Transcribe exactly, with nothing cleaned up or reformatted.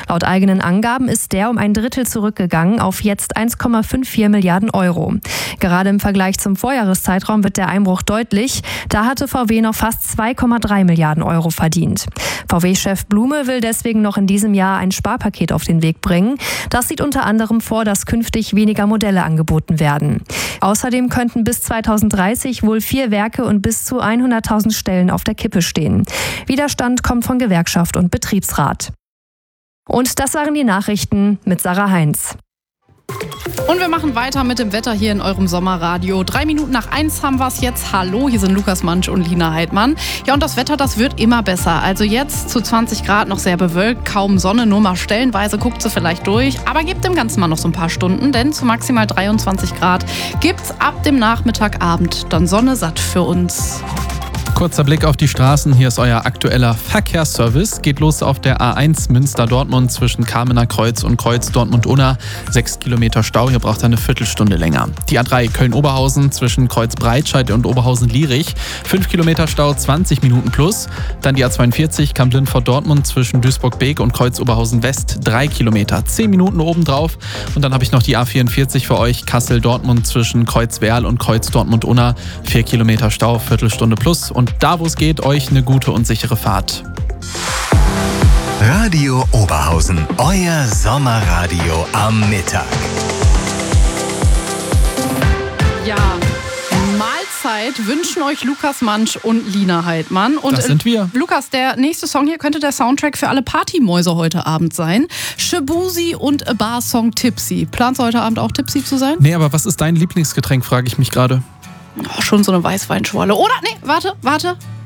Laut eigenen Angaben ist der um ein Drittel zurückgegangen auf jetzt eins Komma vierundfünfzig Milliarden Euro. Gerade im Vergleich zum Vorjahreszeitraum wird der Einbruch deutlich. Da hatte V W noch fast zwei Komma drei Milliarden Euro verdient. V W-Chef Blume will deswegen noch in diesem Jahr ein Sparpaket auf den Weg bringen. Das sieht unter anderem vor, dass künftig weniger Modelle angeboten werden. Außerdem könnten bis zweitausenddreißig wohl vier Werke und bis zu hunderttausend Stellen auf der Kippe stehen. Widerstand kommt von Gewerkschaft und Betriebsrat. Und das waren die Nachrichten mit Sarah Heinz. Und wir machen weiter mit dem Wetter hier in eurem Sommerradio. Drei Minuten nach eins haben wir es jetzt. Hallo, hier sind Lukas Mansch und Lina Heidmann. Ja, und das Wetter, das wird immer besser. Also jetzt zu zwanzig Grad noch sehr bewölkt, kaum Sonne, nur mal stellenweise guckt sie vielleicht durch. Aber gebt dem Ganzen mal noch so ein paar Stunden, denn zu maximal dreiundzwanzig Grad gibt's ab dem Nachmittagabend dann Sonne satt für uns. Kurzer Blick auf die Straßen. Hier ist euer aktueller Verkehrsservice. Geht los auf der A eins Münster-Dortmund zwischen Kamener Kreuz und Kreuz Dortmund-Unna. Sechs Kilometer Stau, ihr braucht eine Viertelstunde länger. Die A drei Köln-Oberhausen zwischen Kreuz Breitscheid und Oberhausen-Lierich. Fünf Kilometer Stau, zwanzig Minuten plus. Dann die A zweiundvierzig Kamp-Lindfort-Dortmund zwischen Duisburg-Beek und Kreuz Oberhausen-West. Drei Kilometer, zehn Minuten obendrauf. Und dann habe ich noch die A vierundvierzig für euch. Kassel-Dortmund zwischen Kreuz Werl und Kreuz Dortmund-Unna. Vier Kilometer Stau, Viertelstunde plus. Und da, wo es geht, euch eine gute und sichere Fahrt. Radio Oberhausen, euer Sommerradio am Mittag. Ja, Mahlzeit wünschen euch Lukas Mansch und Lina Heidmann. Und das sind wir. Lukas, der nächste Song hier könnte der Soundtrack für alle Partymäuse heute Abend sein. Shabuzi und A Bar Song Tipsy. Planst du heute Abend auch tipsy zu sein? Nee, aber was ist dein Lieblingsgetränk, frage ich mich gerade. Oh, schon so eine Weißweinschorle. Oder, nee, warte, warte.